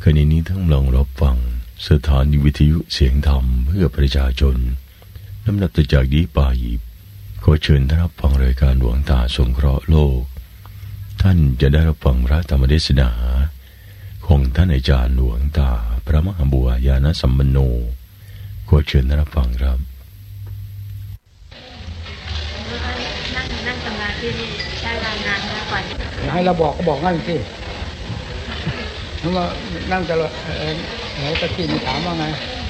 ขณะนี้ทั้งลองรับฟังสถานีวิทยุเสียงธรรมเพื่อประชาชนลำดับต่อจากนี้ไปขอเชิญท่านรับฟังรายการหลวงตาสงเคราะห์โลกท่านจะได้รับฟังพระธรรมเทศนาของท่านอาจารย์หลวงตาพระมหาบัวญาณสัมปันโนขอเชิญท่านรับฟังครับนั่งสมาธินี่ใช้เวลานานมากกว่าให้เราบอกก็บอกงั้นสิแล้วก็นั่งตลอดตะกี้มีถามว่าไง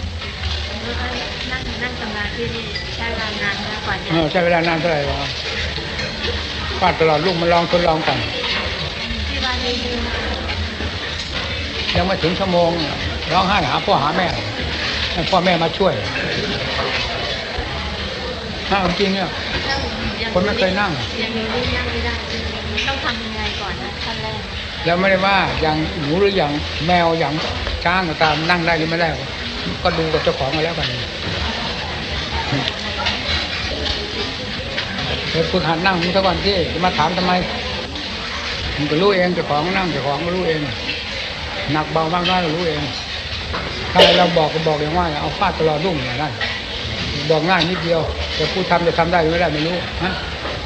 นั่งสมาธินี่ใช้เวลานานมากกว่าใช้เวลานานเท่าไหร่วะฟาดตลอดลูกมันลองทดลองกันที่บ้านนี้ยังไม่ถึงชั่วโมงร้องไห้หาพ่อหาแม่ให้พ่อแม่มาช่วยถ้าจริงเนี่ยคนไม่เคยนั่งยังมีนั่งไม่ได้ต้องทำยังไงก่อนนะขั้นแรกแล้วไม่ได้ว่าอย่างหนูหรืออย่างแมวอย่างช้างก็ตามนั่งได้หรือไม่ได้ก็ดูกับเจ้าของมาแล้วกันเดี๋ยวคุณหัดนั่งมึงซะก่อนที่จะมาถามทำไมมึงก็รู้เองเจ้าของนั่งเจ้าของก็รู้เองหนักเบามากน้อยก็รู้เองถ้าเราบอกก็บอกอย่างว่าเอาฟาดตลอดรุ่งอย่างนั้นบอกง่ายนิดเดียวแต่ผู้ทำจะทำได้หรือไม่ได้ไม่รู้ฮะ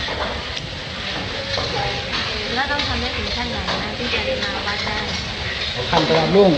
แล้วต้องทำได้ถึงขั้นไหนนะที่จะมาวัดได้ขั้นตลอดรุ่ง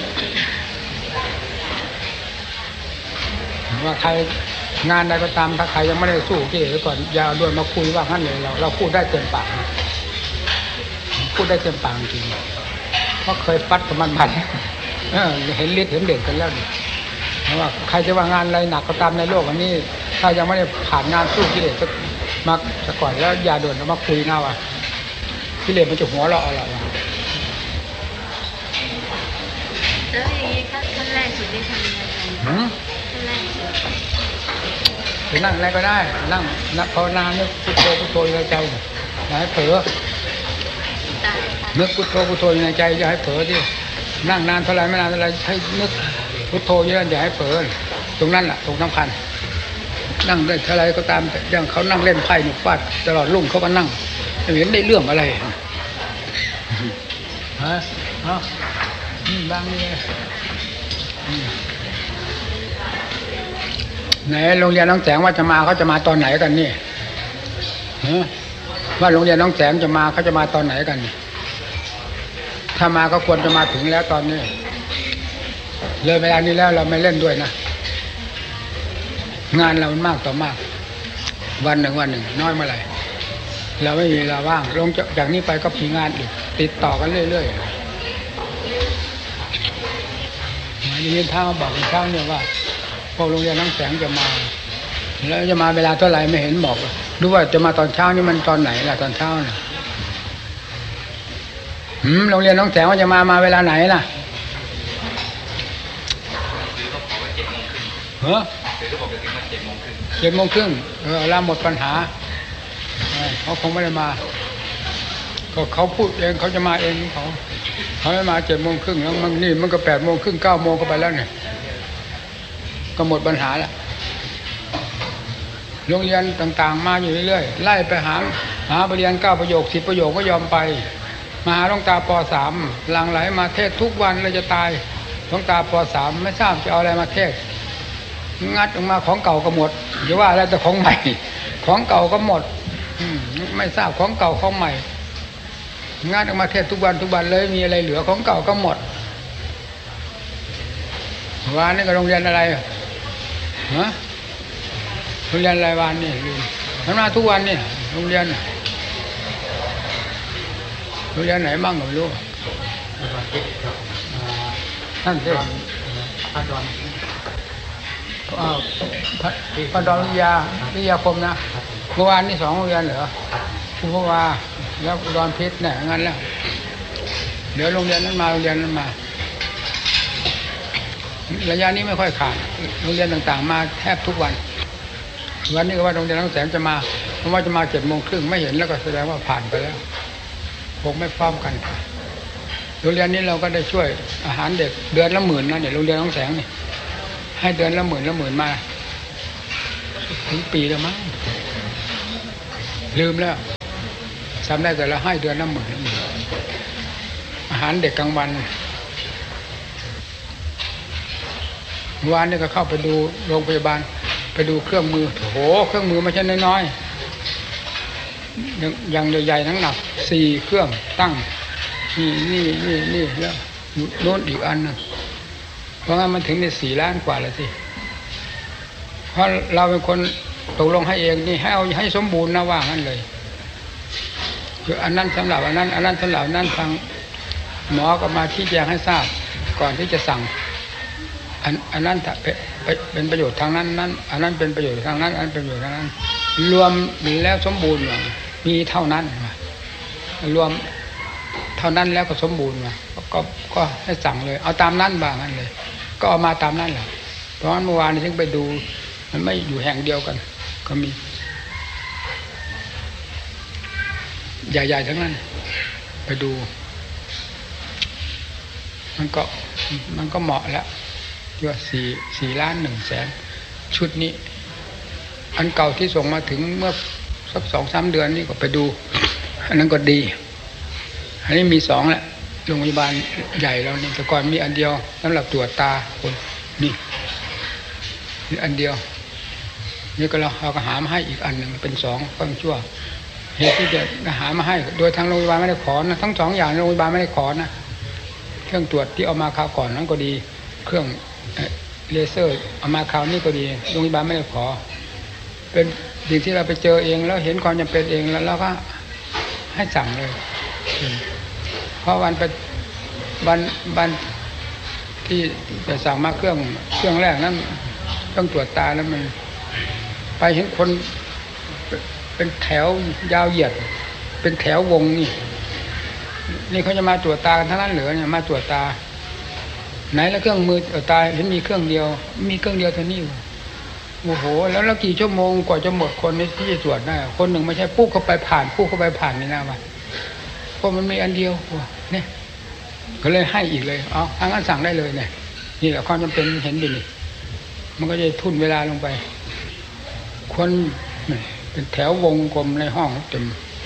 ว่าใครงานใดก็ตามถ้าใครยังไม่ได้สู้ที่ก่อนอย่าด้วยมาคุยว่างั้นเลยเราพูดได้เต็มปากพูดได้เต็มปากจริงเพราะเคยฟัดกับมันเห็นฤทธิ์เห็นเด่นกันแล้วว่าใครจะว่างานอะไรหนักก็ตามในโลกวันนี้ถ้ายังไม่ได้ผ่านงานสู้กิเลสมาซะก่อนแล้วอย่าด่วนมาคุยนะว่ากิเลสมันจะหัวเราะอะไรแล้วอย่างนี้ขั้นแรกสุดได้ทำยังไงขั้นแรกจะนั่งอะไรก็ได้นั่งนักภาวนาเนี่ยพุทโธพุทโธในใจอย่าให้เผลอนึกพุทโธพุทโธในใจอย่าให้เผลอที่นั่งนานเท่าไรไม่นานเท่าไรให้นึกพุทโธเยอะอย่าให้เผลอตรงนั้นแหละตรงสำคัญนั่งได้เท่าไรก็ตามอย่างเขานั่งเล่นไพ่หนุกฟาดตลอดรุ่งเขาก็นั่งเห็นได้เรื่องอะไรฮะบางนี่ไหนโรงเรียนน้องแสงว่าจะมาเขาจะมาตอนไหนกันนี่ว่าโรงเรียนน้องแสงจะมาเขาจะมาตอนไหนกันถ้ามาก็ควรจะมาถึงแล้วตอนนี้เลยเวลานี้แล้วเราไม่เล่นด้วยนะงานเรามันมากต่อมากวันหนึ่งน้อยเมื่อไหร่เราไม่มีเวลาว่างลงจากนี้ไปก็มีงานอีกติดต่อกันเรื่อยๆนี่ยินท่าบอกเป็นช่างเนี่ยว่าพวกโรงเรียนน้องแสงจะมาแล้วจะมาเวลาเท่าไหร่ไม่เห็นบอกดูว่าจะมาตอนเช้านี่มันตอนไหนล่ะตอนเช้าน่ะโรงเรียนน้องแสงว่าจะมาเวลาไหนล่ะเหรอ7:30เราหมดปัญหาเขาคงไม่ได้มาก็เขาพูดเองเขาจะมาเองเขาไม่มา7:30แล้วมันนี่มันก็8:30 9:00ก็ไปแล้วเนี่ยก็หมดปัญหาแล้วโรงเรียนต่างๆมาอยู่เรื่อยๆไล่ไปหาไปเรียน9ประโยค10ประโยคก็ยอมไปมาหาหลวงตาป.3 หลั่งไหลมาเทศทุกวันเลยจะตายหลวงตาป.3 ไม่ทราบจะเอาอะไรมาเทศงัดออกมาของเก่าก็หมดอย่าว่าอะไรแต่ของใหม่ของเก่าก็หมดไม่ทราบของเก่าของใหม่งัดออกมาเทศทุกวันเลยมีอะไรเหลือของเก่าก็หมดวานนี่ก็โรงเรียนอะไรฮะโรงเรียนอะไรวานนี่มันมาทุกวันนี่โรงเรียนไหนบ้างก็ไม่รู้ท่านเทศพระดอนวิทยาคมนะเมื่อวานนี่2โรงเรียนเหรอคุณพ่อว่าแล้วดอนเพชรเนี่ยงั้นแล้วเดี๋ยวโรงเรียนนั้นมาโรงเรียนนั้นมาระยะนี้ไม่ค่อยขาดโรงเรียนต่างๆมาแทบทุกวันนี้ก็ว่าโรงเรียนน้องแสงจะมาเพราะว่าจะมา7:30ไม่เห็นแล้วก็แสดงว่าผ่านไปแล้วคงไม่พร้อมกันโรงเรียนนี้เราก็ได้ช่วยอาหารเด็กเดือนละ10,000นะเนี่ยโรงเรียนน้องแสงนี่ให้เดือนละ10,000มาถึงปีแล้วมั้งลืมแล้วจำได้แต่ละให้เดือนละ10,000อาหารเด็กกลางวันวานนี่ก็เข้าไปดูโรงพยาบาลไปดูเครื่องมือโหเครื่องมือไม่ใช่น้อยๆอย่างใหญ่ๆหนัก4เครื่องตั้งนี่แล้วโน้นอีกอันนึงเพราะงั้นมันถึงได้4 ล้านกว่าแล้วสิเพราะเราเป็นคนตกลงให้เองนี่ให้เอาให้สมบูรณ์นะว่างั้นเลยคืออันนั้นสำหรับอันนั้นสำหรับนั้นทางหมอก็มาชี้แจงให้ทราบก่อนที่จะสั่งอันนั้นเป็นประโยชน์ทางนั้นอันนั้นเป็นประโยชน์ทางนั้นอันเป็นประโยชน์ทางนั้นรวมแล้วสมบูรณ์มีเท่านั้นรวมเท่านั้นแล้วก็สมบูรณ์ก็ให้สั่งเลยเอาตามนั้นบ้างนั่นเลยก็เอามาตามนั้นแหละเพราะเมื่อวานถึงไปดูมันไม่อยู่แห่งเดียวกันก็มีใหญ่ๆทั้งนั้นไปดูมันก็เหมาะแล้วที่ว่า4 ล้าน 1 แสนชุดนี้อันเก่าที่ส่งมาถึงเมื่อสัก 2-3 เดือนนี่ก็ไปดูอันนั้นก็ดีอันนี้มี2แหละโรงพยาบาลใหญ่แล้วนี่แต่ก่อนมีอันเดียวสำหรับตรวจตาคนนี่อันเดียวนี่ก็เราก็หามาให้อีกอันหนึ่งเป็น2เพิ่งชั่วเหตุที่จะหามาให้โดยทางโรงพยาบาลไม่ได้ขอนะทั้ง2อย่างโรงพยาบาลไม่ได้ขอนะเครื่องตรวจที่เอามาคราวก่อนนั้นก็ดีเครื่องเลเซอร์เอามาคราวนี้ก็ดีโรงพยาบาลไม่ได้ขอเป็นสิ่งที่เราไปเจอเองแล้วเห็นความจำเป็นเองแล้วเราก็ให้สั่งเลยเพราะวันที่จะสั่งมาเครื่องแรกนั้นต้องตรวจตาแล้วมันไปเห็นคนเป็นแถวยาวเหยียดเป็นแถววงนี่เขาจะมาตรวจตากันทั้งนั้นเหรอเนี่ยมาตรวจตาไหนแล้วเครื่องมือตาเห็นมีเครื่องเดียวเท่านี้โอ้โหแล้วกี่ชั่วโมงกว่าจะหมดคนที่จะตรวจได้คนหนึ่งไม่ใช่ปุ๊บเข้าไปผ่านนี่นะว่าเพราะมันมีอันเดียวเนี่ยก็เลยให้อีกเลยเอาทางนั้นสั่งได้เลยเนี่ยนี่แหละความจำเป็นเห็นดินี่มันก็จะทุ่นเวลาลงไปคนเป็นแถววงกลมในห้องเต็ม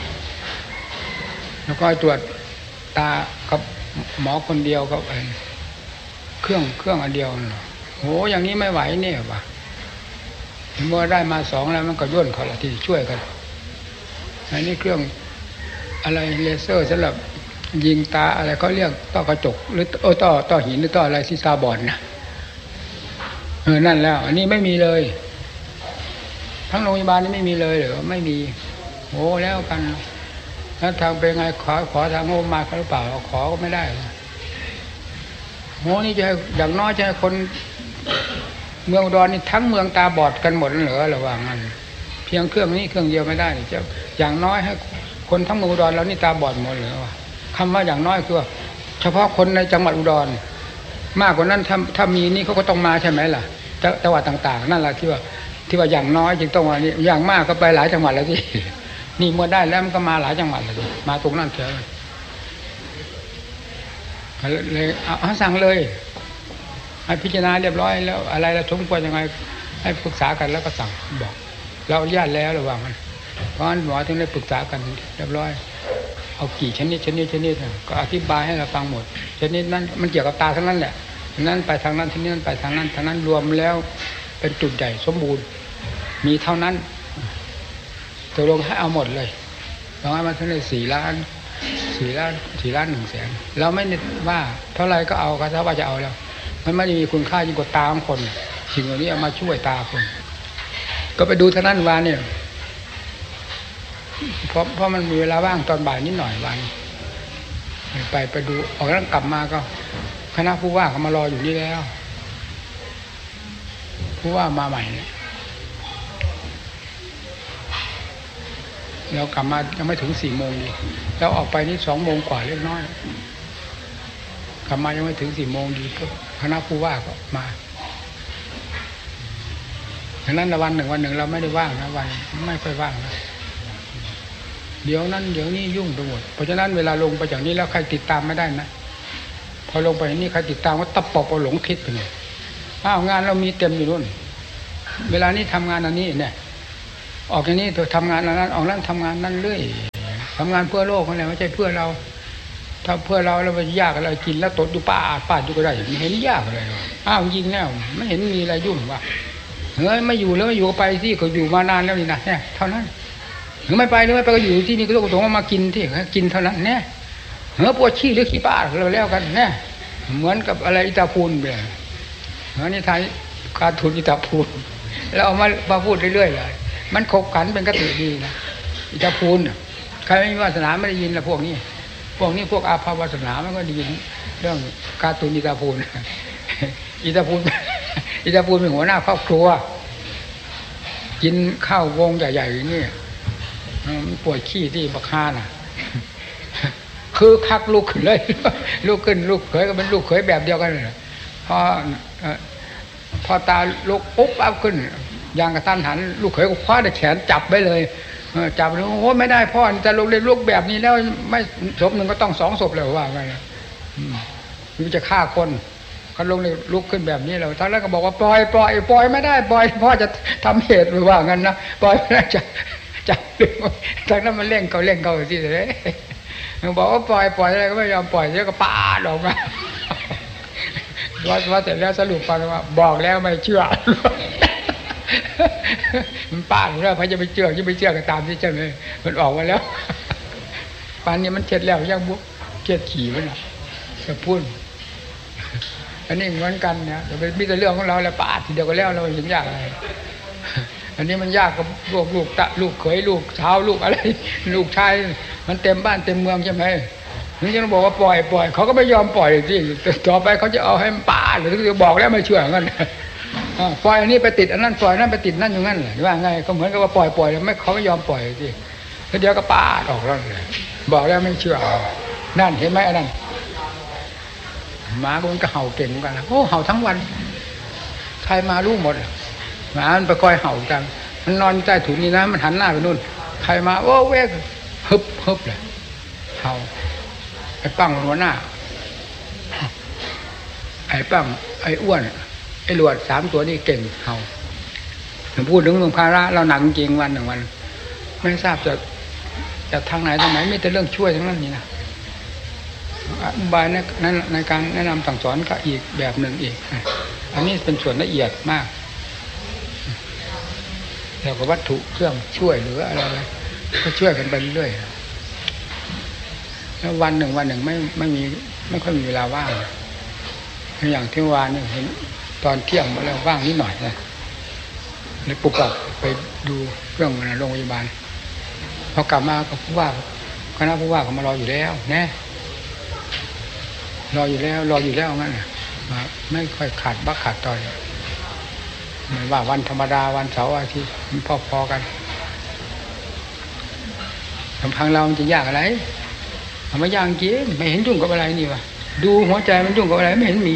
แล้วก็ตรวจตากับหมอคนเดียวกับเครื่องอันเดียวโหอย่างนี้ไม่ไหวเนี่ยว่ะเมื่อได้มา2แล้วมันก็ย่นเขาละที่ช่วยกันอันนี้เครื่องอะไรเลเซอร์สำหรับยิงตาอะไรเขาเรียกต้อกระจกหรือต้อหินหรือต้ออะไรที่ตาบอดนะนั่นแล้วอันนี้ไม่มีเลยทั้งโรงพยาบาลนี่ไม่มีเลยเหรอไม่มีโอ้แล้วกันแล้วทางเป็นไงขอทางโรงพยาบาลเขาหรือเปล่าขอก็ไม่ได้โหนี่จะอย่างน้อยจะคนเมืองอุดรนี่ทั้งเมืองตาบอดกันหมดเหรอระหว่างนั้นเพียงเครื่องนี้เครื่องเดียวไม่ได้จะอย่างน้อยให้คนทั้งเมืองอุดรแล้วนี่ตาบอดหมดเหรอวะคำว่าอย่างน้อยคือเฉพาะคนในจังหวัดอุดรมากกว่านั้นถ้ามีนี่เขาก็ต้องมาใช่ไหมล่ะจังหวัดต่างๆนั่นแหละที่ว่าอย่างน้อยจึงต้องว่านี่อย่างมากก็ไปหลายจังหวัดแล้วที่นี่เมื่อได้แล้วมันก็มาหลายจังหวัดเลยมาตรงนั้นเฉยเลยเอาสั่งเลยให้พิจารณาเรียบร้อยแล้วอะไรแล้วสมควรยังไงให้ปรึกษากันแล้วก็สั่งบอกเราอนุญาตแล้วระหว่างมันเพราะฉะนั้นหมอถึงได้ปรึกษากันเรียบร้อยเอากี่ชนิดก็อธิบายให้เราฟังหมดชนิดนั้นมันเกี่ยวกับตาทั้งนั้นแหละนั้นไปทางนั้นที่นี่ไปทางนั้นรวมแล้วเป็นจุดใหญ่สมบูรณ์มีเท่านั้นตกลงให้เอาหมดเลยเพราะงั้นมันถึงได้4 ล้าน 1 แสนเราไม่ว่าเท่าไรก็เอาถ้าว่าจะเอาแล้วมันไม่ได้มีคุณค่ายิ่งกว่าตาของคนสิ่งเหล่านี้เอามาช่วยตาคนก็ไปดูเท่านั้นวันเนี่ยเพราะมันมีเวลาว่างตอนบ่ายนิดหน่อยวันไปดูออกแล้วกลับมาก็คณะผู้ว่าเขามารออยู่นี่แล้วผู้ว่ามาใหม่เนี่ยเรากลับมายังไม่ถึง4 โมงดีแล้วออกไปนี่2 โมงกว่าเล็กน้อยกลับมายังไม่ถึง4 โมงดีก็คณะผู้ว่าก็มาดังนั้นวันหนึ่งเราไม่ได้ว่างนะวันไม่ค่อยว่างนะเดี๋ยวนั้นเดี๋ยวนี้ยุ่งไปหมดเพราะฉะนั้นเวลาลงไปจากนี้แล้วใครติดตามไม่ได้นะพอลงไปนี่ใครติดตามก็ตะปบเอาหลงทิศไปเนี่ยงานเรามีเต็มอยู่นู่นเวลานี้ทำงานอันนี้เนี่ยออกอย่างนี้ตัวทำงานอันนั้นออกนั้นทำงานนั้นเรื่อยทำงานเพื่อโลกนั่นแหละไม่ใช่เพื่อเราถ้าเพื่อเราไปยากอะไรกินแล้วตดอยู่ป้าอยู่ก็ได้ไม่เห็นยากอะไรหรอกอ้าวยิงแล้วไม่เห็นมีอะไรยุ่งว่ะเฮ้ยไม่อยู่แล้วไม่อยู่ไปที่เขาอยู่มานานแล้วนี่นะเนี่ยเท่านั้นหรือไม่ไปก็อยู่ที่นี่ก็ต้องมากินที่กินเท่านั้นเนี่ยปวดขี้หรือขี้ป้าเราแล้วกันเนี่ยเหมือนกับอะไรอิตาพูนแบบนี่ทายการทุนอิตาพูนแล้วเอามาพูดเรื่อยๆเลยมันขบขันเป็นกติดีนะอิตาพูนใครไม่มีวาสนาไม่ได้ยินละพวกนี้พวกอาภาวาสนามันก็ได้ยินเรื่องการทุนอิตาพูนอิตาพูนเป็นหัวหน้าครอบครัวกินข้าววงใหญ่ๆอย่างนี้มันปวดขี้ที่บักฮาน่ะคือคักลูกขึ้นเลยลูกขึ้นลูกเขยก็เป็นลูกเขยแบบเดียวกันเลยพอตาลูกปุ๊บเอาขึ้นยางกระตันหันลูกเขยก็คว้าแต่แขนจับไว้เลยจับเลยโอ้ไม่ได้พ่อจะลงเลยลูกแบบนี้แล้วไม่ศพหนึ่งก็ต้อง2ศพเลยว่าไงมันจะฆ่าคนเขาลงเลยลุกขึ้นแบบนี้แล้วท่านแล้วก็บอกว่าปล่อยไม่ได้ปล่อยพ่อจะทำเหตุหรือว่างั้นนะปล่อยไม่ได้จับทางนั้นมันเร่งเขาที่ไหนบอกว่าปล่อยอะไรก็ไม่ยอมปล่อยแล้วก็ปาดออกมาว่าเสร็จแล้วสรุปฟังว่าบอกแล้วไม่เชื่อมันปาดแล้วพอจะไปเชื่อก็ตามที่เจ้าเลยมันออกมาแล้วปานนี้มันเช็ดแล้วยังบุกเช็ดขี่มันนะจะพูดอันนี้เหมือนกันนะแต่เป็นมิตรเรื่องของเราแล้วปาดทีเดียวก็แล้วเราเห็นยากอะไรอันนี้มันยากกับลูกตะลูกเขยลูกสาวลูกอะไรลูกชายมันเต็มบ้านเต็มเมืองใช่ไหมนี่จะบอกว่าปล่อยเขาก็ไม่ยอมปล่อยสิต่อไปเขาจะเอาให้มันปาดหรือจะบอกแล้วไม่เชื่องั้นปล่อยอันนี้ไปติดอันนั้นปล่อยนั่นไปติดนั่นอย่างนั้นว่าไงก็เหมือนกับว่าปล่อยแล้วไม่เขาไม่ยอมปล่อยสิแล้วเดี๋ยวก็ปาดออกแล้วเลยบอกแล้วไม่เชื่อนั่นเห็นไหมอันนั้นหมามันก็เห่าเก่งเหมือนกันนะโอ้เห่าทั้งวันใครมารู้หมดหมามันไปคอยเห่าจังมันนอนใต้ถุนนี่นะมันหันหน้าไปนู่นใครมาโอ้เว้ยฮึบเลยเห่าไอ้ปังหัวหน้าไอ้ปังไอ้อ้วนไอ้หลวด3ตัวนี่เก่งเห่าพูดถึงเรื่องภาระเราหนักจริงวันหนึ่งวันไม่ทราบจะทางไหนมีแต่เรื่องช่วยทั้งนั้นนี่นะบายในการแนะนำสั่งสอนก็อีกแบบหนึ่งอีกอันนี้เป็นส่วนละเอียดมากแล้วก็วัตถุเครื่องช่วยหรืออะไรก็ช่วยกันไปเรื่อยแล้ววันหนึ่งไม่ค่อยมีเวลาว่างอย่างที่วานนี่เห็นตอนเที่ยงมาแล้วว่างนิดหน่อยนะเลยปุบปับไปดูเรื่องโรงพยาบาลพอกลับมาก็ผู้ว่าคณะผู้ว่าเขามารออยู่แล้วแน่รออยู่แล้วงั้นไม่ค่อยขาดบักขาดตอยไม่ว่าวันธรรมดาวันเสาร์อาทิตย์มันพอๆกันลำพังเราจะยากอะไรทำไมยากจริงไม่เห็นยุ่งกับอะไรนี่วะดูหัวใจมันยุ่งกับอะไรไม่เห็นมี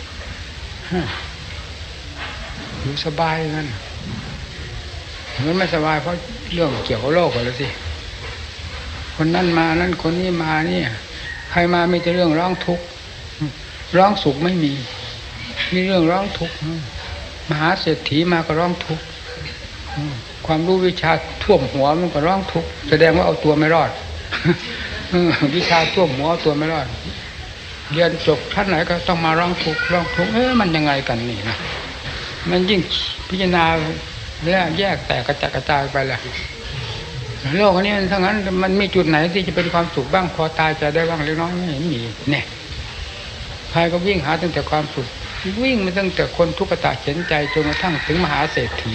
อยู่สบายงั้นมันไม่สบายเพราะเรื่องเกี่ยวกับโลกกันแล้วสิคนนั้นมานั่นคนนี้มานี่ใครมามีแต่เรื่องร้องทุกข์ร้องสุขไม่มีเรื่องร้องทุกข์มหาเศรษฐีมาก็ร้องทุกข์ความรู้วิชาท่วมหัวมันก็ร้องทุกข์แสดงว่าเอาตัวไม่รอดวิชาท่วมหัวเอาตัวไม่รอดเรียนจบชั้นไหนก็ต้องมาร้องทุกข์มันยังไงกันนี่นะมันยิ่งพิจารณาแล้วแยกแตกกระจายไปแหละโลกนี้ทั้งนั้นมันมีจุดไหนที่จะเป็นความสุขบ้างพอตายจะได้บ้างเล็กน้อยไม่เห็นมีเนี่ยใครก็วิ่งหาตั้งแต่ความสุขวิ่งมาตั้งแต่คนทุกข์ตาเข็นใจจนกระทั่งถึงมหาเศรษฐี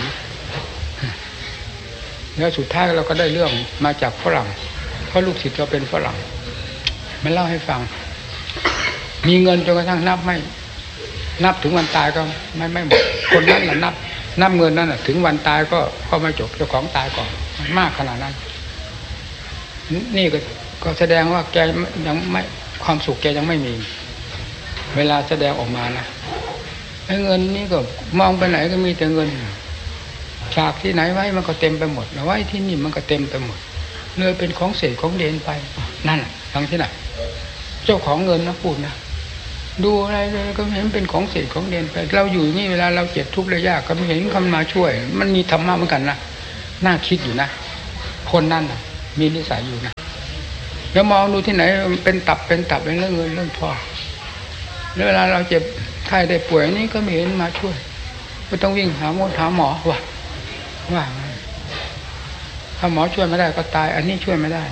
แล้วสุดท้ายเราก็ได้เรื่องมาจากฝรั่งเพราะลูกศิษย์เราเป็นฝรั่งมันเล่าให้ฟังมีเงินจนกระทั่งนับถึงวันตายก็ไม่หมดคนนั้นน่ะนับเงินนั่นน่ะถึงวันตายก็ไม่จบเจ้าของตายก่อนมากขนาดนั้นนี่ก็แสดงว่าแกยังไม่ความสุขแกยังไม่มีเวลาแสดงออกมานะไอ้เงินนี่ก็มองไปไหนก็มีแต่เงินฉากที่ไหนไว้มันก็เต็มไปหมดไว้ที่นี่มันก็เต็มไปหมดเลยเป็นของเศษของเด่นไปนั่นทั้งที่ไหนเจ้าของเงินนะพูดนะดูอะไรเลยก็เห็นเป็นของเศษของเด่นไปเราอยู่นี่เวลาเราเจ็บทุกข์ระยะก็ไม่เห็นคำมาช่วยมันมีธรรมะเหมือนกันนะน่าคิดอยู่นะคนนั้นนะมีนิสัยอยู่นะแล้วมองดูที่ไหนเป็นตับเป็นเรื่องเงินเรื่องทองแล้วเวลาเราเจ็บไข้ได้ป่วยนี่ก็ไม่เห็นมาช่วยก็ต้องวิ่งหาหมอว่าถ้าหมอช่วยไม่ได้ก็ตายอันนี้ช่วยไม่ได้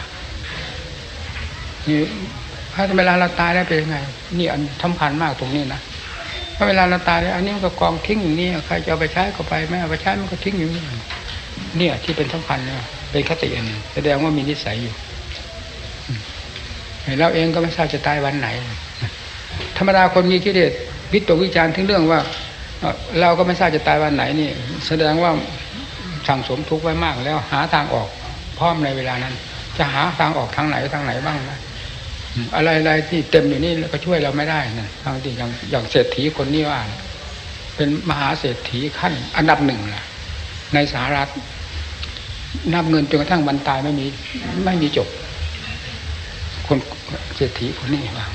นี่ถ้าเวลาเราตายได้เป็นยังไงนี่อันสำคัญมากตรงนี้นะเพราะเวลาเราตายแล้วอันนี้มันก็กองทิ้งอย่างนี้ใครจะเอาไปใช้ก็ไปไม่เอาไปใช้มันก็ทิ้งอยู่นี่เนี่ยที่เป็นสำคัญเนี่ยเป็นคติอันนึงแสดงว่ามีนิสัยอยู่เราเองก็ไม่ทราบจะตายวันไหนธรรมดาคนมีกิเลสวิตกวิจารณ์ถึงเรื่องว่าเราก็ไม่ทราบจะตายวันไหนนี่แสดงว่าสั่งสมทุกข์ไว้มากแล้วหาทางออกพร้อมในเวลานั้นจะหาทางออกทางไหนบ้างนะอะไรที่เต็มอยู่นี่ก็ช่วยเราไม่ได้นะบางทีอย่างเศรษฐีคนนี้ว่าเป็นมหาเศรษฐีขั้นอันดับหนึ่งนะในสหรัฐนับเงินจนกระทั่งวันตายไม่มีจบคนเศรษฐีคนนี้ว่า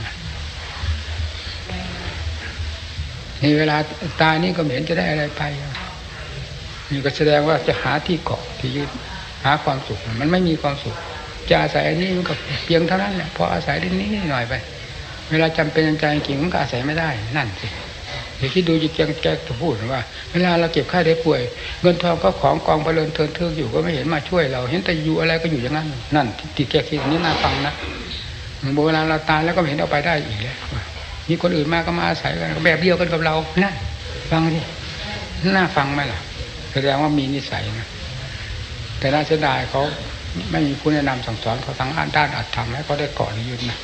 ในเวลาตายนี่ก็ไม่เห็นจะได้อะไรไปนี่ก็แสดงว่าจะหาที่เกาะที่ยึดหาความสุขมันไม่มีความสุขจะอาศัยอันนี้มันก็เพียงเท่านั้นแหละพออาศัยนิดหน่อยไปเวลาจำเป็นใจจริงมันก็อาศัยไม่ได้นั่นสิเดี๋ยวคิดดูจิตแกจะพูดว่าเวลาเราเก็บไข้ได้ป่วยเงินทองก็ของกองไปเลินเทินเทิงอยู่ก็ไม่เห็นมาช่วยเราเห็นแต่อยู่อะไรก็อยู่อย่างนั้นนั่นที่แกคิดนี้น่าฟังนะเวลาเราตายแล้วก็ไม่เห็นเอาไปได้อีกแล้วมีคนอื่นมาก็มาอาศัยกันแบบเดียวกันกับเรานั่นฟังดิน่าฟังไหมล่ะแสดงว่ามีนิสัยนะแต่น่าเสียดายเขาไม่มีผู้แนะนำสั่งสอนเขาทางด้านอัตธรรมให้เขาได้เกาะยึดนะ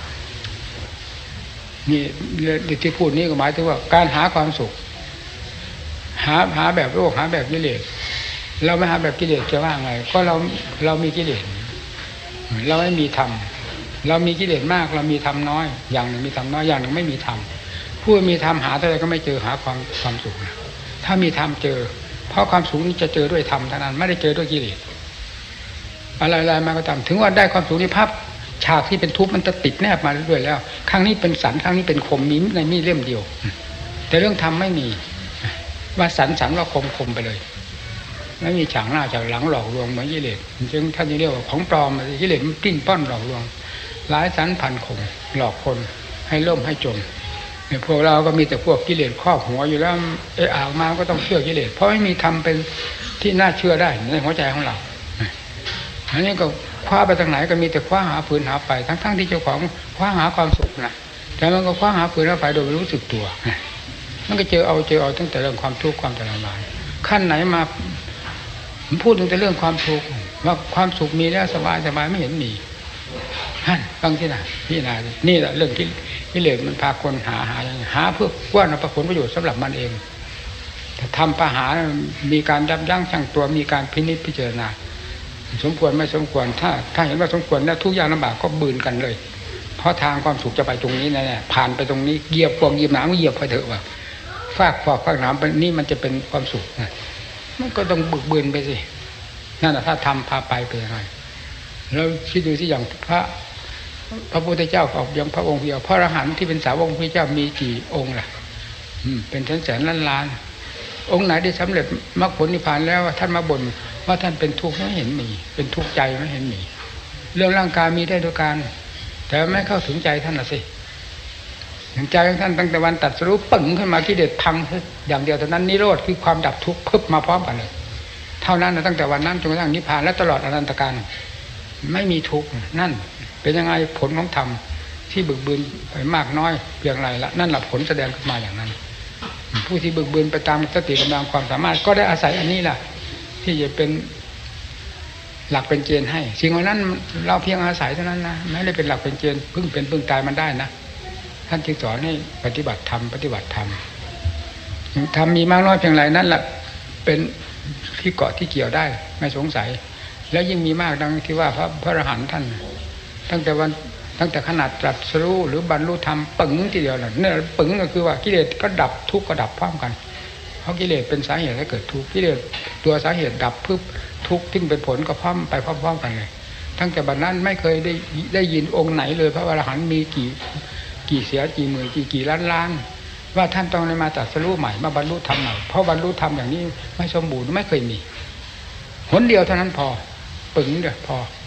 นี่ที่พูดนี้ก็หมายถึงว่าการหาความสุขหาแบบโลกหาแบบกิเลสเราไม่หาแบบกิเลสจะว่าไงก็เรามีกิเลสเราไม่มีธรรมเรามีกิเลสมากเรามีธรรมน้อยอย่างหนึ่งมีธรรมน้อยอย่างหนึ่งไม่มีธรรมผู้มีธรรมหาเท่าไรก็ไม่เจอหาความสุขนะถ้ามีธรรมเจอเพราะความสุขนี้จะเจอด้วยธรรมเท่านั้นไม่ได้เจอด้วยกิเลสอะไรๆมาก็ตามถึงว่าได้ความสุขที่ภาพฉากที่เป็นทุบมันจะติดแนบมาเรื่อยๆแล้วครั้งนี้เป็นสันครั้งนี้เป็นคมมีในมีดเล่มเดียวแต่เรื่องธรรมไม่มีว่าสันว่าคมไปเลยไม่มีฉากหน้าฉากหลังหลอกลวงเหมือนกิเลสจึงท่านเรียกว่าของปลอมกิเลสมันปิ้นป้อนหลอกลวงหลายสันพันคมหลอกคนให้ล่มให้จมเนี่ยพวกเราก็มีแต่พวกกิเลสครอบหัวอยู่แล้วอ่านมาก็ต้องเชื่อกิเลสเพราะไม่มีธรรมเป็นที่น่าเชื่อได้ในหัวใจของเราอันนี้ก็คว้าไปทางไหนก็มีแต่คว้าหาฟืนหาไฟทั้งที่เจ้าของคว้าหาความสุขนะแต่มันก็คว้าหาฟืนหาไฟโดยไม่รู้สึกตัวมันก็เจอเอาตั้งแต่เรื่องความทุกข์ความทรมานขั้นไหนมาผมพูดถึงแต่เรื่องความทุกข์ว่าความสุขมีแล้วสบายไม่เห็นมีฮั่นฟังที่ไหนพี่นานี่แหละเรื่องที่กิเลสมันพาคนหาเพื่อว่าเอาผลประโยชน์สำหรับมันเองแต่ทำปัญหามีการยับยั้งชั่งตัวมีการพินิจพิจารณาสมควรไม่สมควรถ้าเห็นว่าสมควรแล้วทุกอย่างลำบากก็บืนกันเลยเพราะทางความสุขจะไปตรงนี้แน่ๆผ่านไปตรงนี้เหยียบพวงเหยียบหนามก็เหยียบไปเถอะว่าฟากหนามนี่มันจะเป็นความสุขนะมันก็ต้องบึกบืนไปสินั่นแหละถ้าทำพาไปเป็นยังไงแล้วคิดดูที่อย่างพระพุทธเจ้าออกอย่างพระองค์เดียวพระอรหันต์ที่เป็นสาวกพระเจ้ามีกี่องค์ล่ะเป็นแสนล้านองค์ไหนได้สำเร็จมรรคผลนิพพานแล้วท่านมาบ่นว่าท่านเป็นทุกข์ไม่เห็นมีเป็นทุกข์ใจไม่เห็นมีเรื่องร่างกายมีได้โดยการแต่ไม่เข้าถึงใจท่านน่ะสิถึงใจของท่านตั้งแต่วันตัดสรุปปึ้งขึ้นมากิเลสพังอย่างเดียวเท่านั้นนิโรธคือความดับทุกข์พึบมาพร้อมกันเลยเท่านั้นนะตั้งแต่วันนั้นจนกระทั่งนิพพานและตลอดอนันตกาลไม่มีทุกข์นั่นเป็นยังไงผลของธรรมที่บึกบืนไปมากน้อยเพียงไรละนั่นแหละผลแสดงขึ้นมาอย่างนั้นผู้ที่บึกบืนไปตามสติกำลังความสามารถก็ได้อาศัยอันนี้แหละที่จะเป็นหลักเป็นเกณฑ์ให้สิ่งเหล่านั้นเราเพียงอาศัยเท่านั้นนะไม่ได้เป็นหลักเป็นเกณฑ์พึ่งเป็นพึ่งตายมันได้นะท่านจึงสอนให้ปฏิบัติธรรมทำมีมากน้อยเพียงไรนั่นแหละเป็นที่เกาะที่เกี่ยวได้ไม่สงสัยแล้วยิ่งมีมากดังที่ว่าพระอรหันต์ท่านตั้งแต่ขนาดตรัสรู้หรือบรรลุธรรมปึ๋งทีเดียวน่ะเนี่ยปึ๋งก็คือว่ากิเลสก็ดับทุกข์ก็ดับพร้อมกันเพราะกิเลสเป็นสาเหตุให้เกิดทุกข์กิเลสตัวสาเหตุดับปุ๊บทุกข์ที่เป็นผลก็พร้อมไปพร้อมกันเลยตั้งแต่บัดนั้นไม่เคยได้ยินองค์ไหนเลยพระอรหันต์มีกี่เสียกี่หมื่นกี่ล้านว่าท่านต้องได้มาตรัสรู้ใหม่มาบรรลุธรรมใหม่เพราะบรรลุธรรมอย่างนี้ไม่สมบูรณ์ไม่เคยมีหนเดียวเท่านั้นพอปึ๋งเดียวพอ